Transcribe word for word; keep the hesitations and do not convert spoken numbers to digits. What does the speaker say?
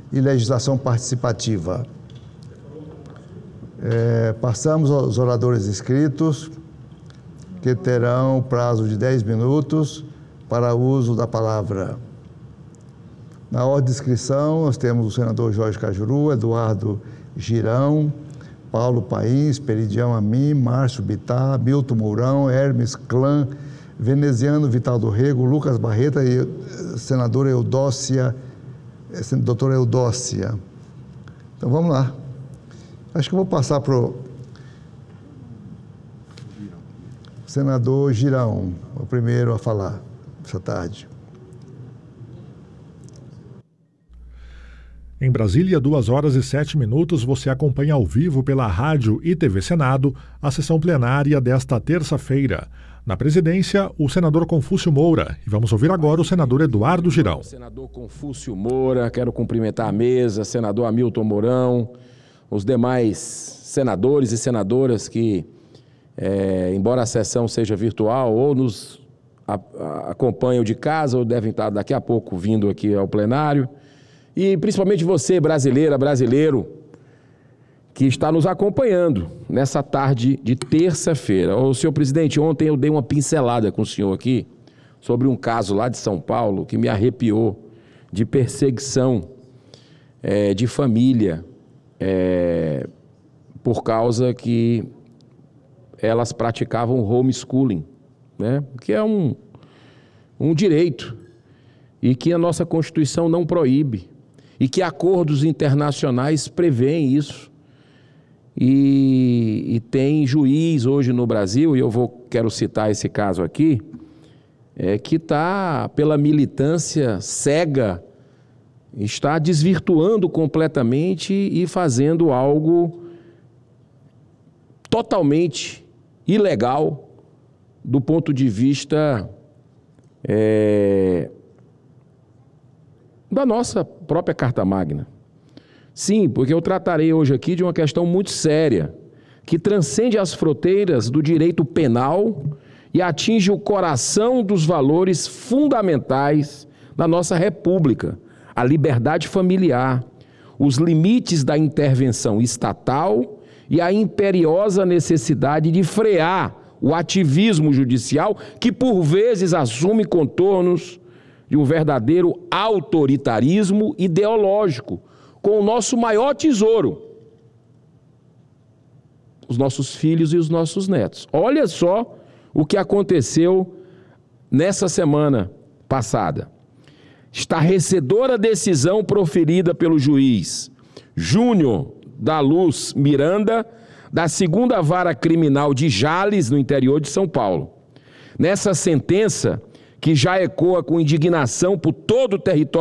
e legislação participativa. É, passamos aos oradores inscritos, que terão prazo de dez minutos para uso da palavra. Na ordem de inscrição, nós temos o senador Jorge Cajuru, Eduardo Girão, Paulo País, Peridião Amin, Márcio Bittar, Milton Mourão, Hermes Clã, Veneziano Vital do Rego, Lucas Barreta e senadora Eudócia, doutora Eudócia. Então vamos lá. Acho que eu vou passar para o senador Girão, o primeiro a falar essa tarde. Em Brasília, duas horas e sete minutos, você acompanha ao vivo pela rádio e T V Senado a sessão plenária desta terça-feira. Na presidência, o senador Confúcio Moura. E vamos ouvir agora o senador Eduardo Girão. Senador Confúcio Moura, quero cumprimentar a mesa, senador Hamilton Mourão, os demais senadores e senadoras que, é, embora a sessão seja virtual, ou nos a, a, acompanham de casa, ou devem estar daqui a pouco vindo aqui ao plenário. E principalmente você, brasileira, brasileiro, que está nos acompanhando nessa tarde de terça-feira. Ô, senhor presidente, ontem eu dei uma pincelada com o senhor aqui sobre um caso lá de São Paulo que me arrepiou, de perseguição é, de família, é, por causa que elas praticavam homeschooling, né? Que é um, um direito e que a nossa Constituição não proíbe. E que acordos internacionais prevêem isso. E, e tem juiz hoje no Brasil, e eu vou, quero citar esse caso aqui, é, que está, pela militância cega, está desvirtuando completamente e fazendo algo totalmente ilegal do ponto de vista é, da nossa própria Carta Magna. Sim, porque eu tratarei hoje aqui de uma questão muito séria, que transcende as fronteiras do direito penal e atinge o coração dos valores fundamentais da nossa República, a liberdade familiar, os limites da intervenção estatal e a imperiosa necessidade de frear o ativismo judicial que, por vezes, assume contornos de um verdadeiro autoritarismo ideológico, com o nosso maior tesouro, os nossos filhos e os nossos netos. Olha só o que aconteceu nessa semana passada. Estarrecedora decisão proferida pelo juiz Júnior da Luz Miranda, da segunda Vara Criminal de Jales, no interior de São Paulo. Nessa sentença, que já ecoa com indignação por todo o território